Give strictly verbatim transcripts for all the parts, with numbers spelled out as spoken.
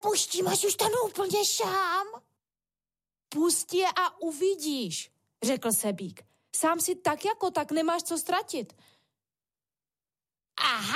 pustím, až už stanu úplně sám. Pust je a uvidíš, řekl Sebík. Sám si tak jako tak nemáš co ztratit. Aha,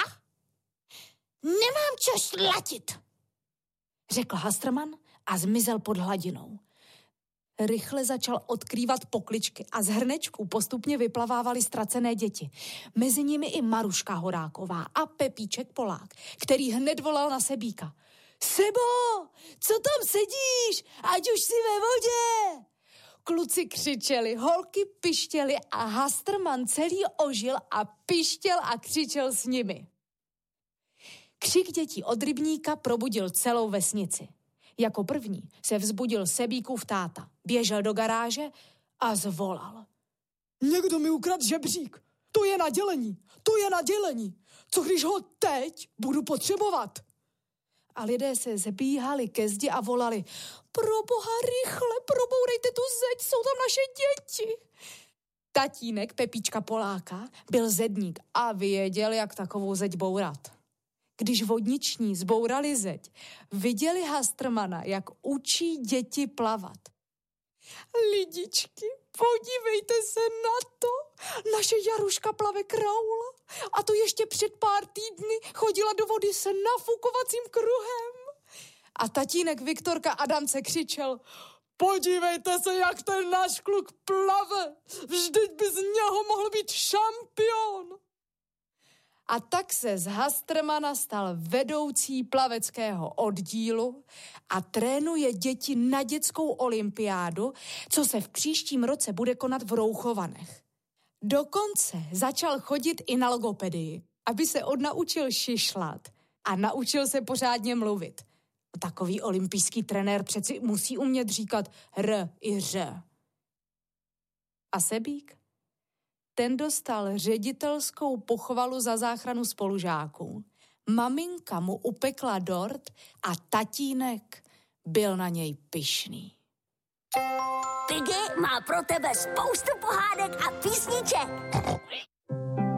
nemám co ztratit, řekl Hastrman a zmizel pod hladinou. Rychle začal odkrývat pokličky a z hrnečků postupně vyplavávaly ztracené děti. Mezi nimi i Maruška Horáková a Pepíček Polák, který hned volal na Sebíka. Sebo, co tam sedíš? Ať už jsi ve vodě! Kluci křičeli, holky pištěly a Hastrman celý ožil a pištěl a křičel s nimi. Křik dětí od rybníka probudil celou vesnici. Jako první se vzbudil Sebíkův táta, běžel do garáže a zvolal. Někdo mi ukradl žebřík, to je na dělení, to je na dělení, co když ho teď budu potřebovat? A lidé se zbíhali ke zdi a volali, proboha rychle, probourejte tu zeď, jsou tam naše děti. Tatínek Pepíčka Poláka byl zedník a věděl, jak takovou zeď bourat. Když vodniční zbourali zeď, viděli Hastrmana, jak učí děti plavat. Lidičky, podívejte se na to, naše Jaruška plave kraul a to ještě před pár týdny chodila do vody s nafukovacím kruhem. A tatínek Viktorka Adamce křičel, podívejte se, jak ten náš kluk plave, vždyť by z něho mohl být šampion. A tak se z Hastrmana stal vedoucí plaveckého oddílu a trénuje děti na dětskou olympiádu, co se v příštím roce bude konat v Rouchovanech. Dokonce začal chodit i na logopedii, aby se odnaučil šišlat a naučil se pořádně mluvit. Takový olympijský trenér přeci musí umět říkat r i ř. A Sebík? Ten dostal ředitelskou pochvalu za záchranu spolužáků. Maminka mu upekla dort a tatínek byl na něj pyšný. Piggy má pro tebe spoustu pohádek a písniček.